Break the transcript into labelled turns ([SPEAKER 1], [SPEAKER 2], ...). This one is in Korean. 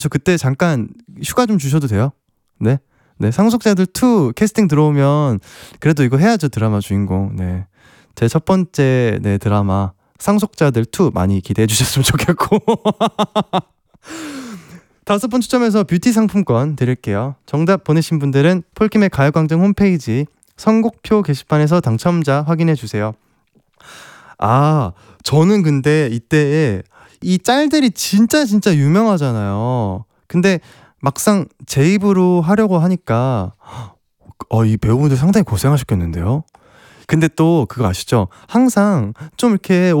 [SPEAKER 1] 저 그때 잠깐 휴가 좀 주셔도 돼요? 네. 네, 상속자들 2 캐스팅 들어오면 그래도 이거 해야죠, 드라마 주인공. 네. 제 첫 번째 네, 드라마 상속자들 2 많이 기대해 주셨으면 좋겠고. 5분 추첨해서 뷰티 상품권 드릴게요. 정답 보내신 분들은 폴킴의 가요광장 홈페이지 선곡표 게시판에서 당첨자 확인해 주세요. 아, 저는 근데 이때 이 짤들이 진짜 유명하잖아요. 근데 막상 제 입으로 하려고 하니까 이 배우분들 상당히 고생하셨겠는데요. 근데 또 그거 아시죠? 항상 좀 이렇게